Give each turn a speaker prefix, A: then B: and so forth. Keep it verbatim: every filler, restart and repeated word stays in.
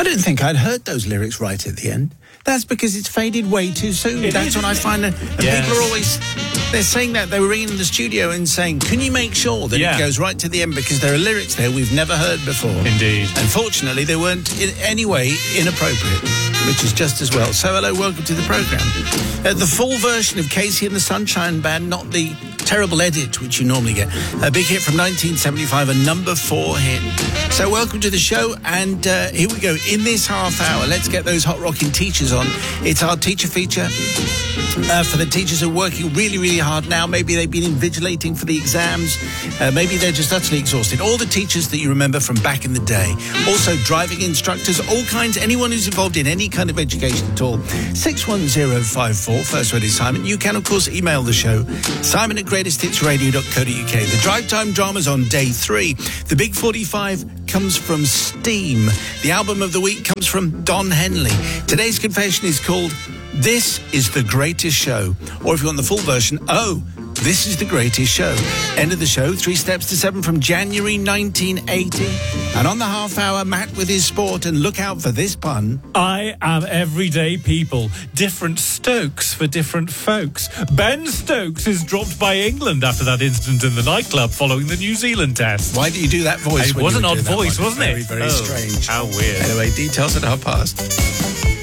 A: didn't think I'd heard those lyrics right at the end. That's because it's faded way too soon.
B: It
A: That's
B: is,
A: what I find. That, and
B: yes.
A: people are always, they're saying that. They were ringing the studio and saying, can you make sure that
B: yeah.
A: it goes right to the end? Because there are lyrics there we've never heard before.
B: Indeed.
A: Unfortunately, they weren't in any way inappropriate, which is just as well. So hello, welcome to the programme. Uh, the full version of Casey and the Sunshine Band, not the terrible edit which you normally get. A big hit from nineteen seventy-five, a number four hit. So welcome to the show, and uh, here we go. In this half hour, let's get those hot rocking teachers on. It's our teacher feature uh, for the teachers who are working really, really hard now. Maybe they've been invigilating for the exams. Uh, maybe they're just utterly exhausted. All the teachers that you remember from back in the day. Also driving instructors, all kinds, anyone who's involved in any kind of education at all. six one zero five four, first word is Simon. You can, of course, email the show, simon at greatest hits radio dot co dot uk. The Drive Time Drama's on day three. The Big forty-five comes from Steam. The album of the week comes from Don Henley. Today's confession is called This is the Greatest Show. Or if you want the full version, Oh, This is the Greatest Show. End of the show, Three Steps to Seven from January nineteen eighty. And on the half hour, Matt with his sport, and look out for this pun.
B: I am everyday people. Different Stokes for different folks. Ben Stokes is dropped by England after that incident in the nightclub following the New Zealand test.
A: Why do you do that voice?
B: It
A: when
B: was
A: you
B: an
A: were
B: odd
A: doing that
B: voice,
A: one?
B: wasn't it?
A: Very, very
B: Oh,
A: strange.
B: How weird.
A: Anyway, details at half past.